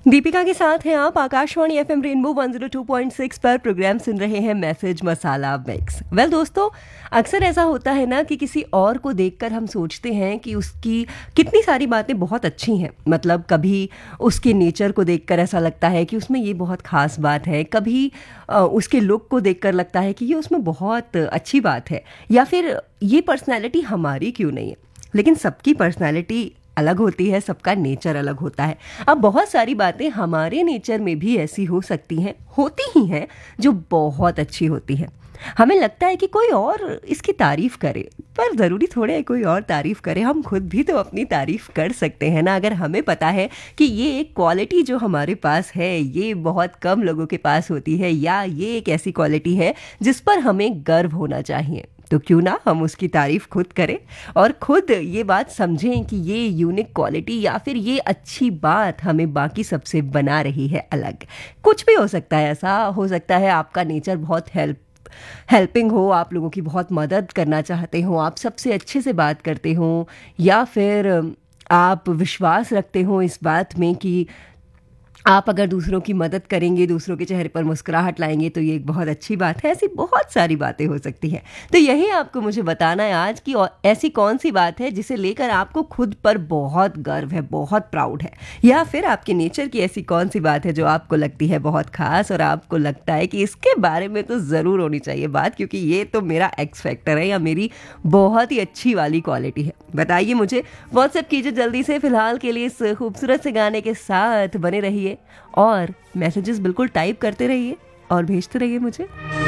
दीपिका के साथ हैं आप। आकाशवाणी एफएम रेनबो 102.6 पर प्रोग्राम सुन रहे हैं मैसेज मसाला मिक्स। दोस्तों, अक्सर ऐसा होता है ना कि किसी और को देखकर हम सोचते हैं कि उसकी कितनी सारी बातें बहुत अच्छी हैं। मतलब कभी उसके नेचर को देखकर ऐसा लगता है कि उसमें ये बहुत खास बात है, कभी उसके लुक को देखकर लगता है कि ये उसमें बहुत अच्छी बात है, या फिर ये पर्सनैलिटी हमारी क्यों नहीं है। लेकिन सबकी पर्सनैलिटी अलग होती है, सबका नेचर अलग होता है। अब बहुत सारी बातें हमारे नेचर में भी ऐसी हो सकती हैं, होती ही हैं, जो बहुत अच्छी होती हैं। हमें लगता है कि कोई और इसकी तारीफ करे, पर ज़रूरी थोड़े है कोई और तारीफ करे। हम खुद भी तो अपनी तारीफ कर सकते हैं ना। अगर हमें पता है कि ये एक क्वालिटी जो हमारे पास है ये बहुत कम लोगों के पास होती है, या ये एक ऐसी क्वालिटी है जिस पर हमें गर्व होना चाहिए, तो क्यों ना हम उसकी तारीफ खुद करें और खुद ये बात समझें कि ये यूनिक क्वालिटी या फिर ये अच्छी बात हमें बाकी सबसे बना रही है अलग। कुछ भी हो सकता है, ऐसा हो सकता है आपका नेचर बहुत हेल्पिंग हो, आप लोगों की बहुत मदद करना चाहते हो, आप सबसे अच्छे से बात करते हो, या फिर आप विश्वास रखते हो इस बात में कि आप अगर दूसरों की मदद करेंगे, दूसरों के चेहरे पर मुस्कुराहट लाएंगे, तो ये एक बहुत अच्छी बात है। ऐसी बहुत सारी बातें हो सकती हैं। तो यही आपको मुझे बताना है आज कि ऐसी कौन सी बात है जिसे लेकर आपको खुद पर बहुत गर्व है, बहुत प्राउड है, या फिर आपके नेचर की ऐसी कौन सी बात है जो आपको लगती है बहुत खास और आपको लगता है कि इसके बारे में तो ज़रूर होनी चाहिए बात, क्योंकि ये तो मेरा एक्स फैक्टर है या मेरी बहुत ही अच्छी वाली क्वालिटी है। बताइए मुझे, व्हाट्सएप कीजिए जल्दी से। फिलहाल के लिए इस खूबसूरत से गाने के साथ बने रहिए और मैसेजेस बिल्कुल टाइप करते रहिए और भेजते रहिए मुझे।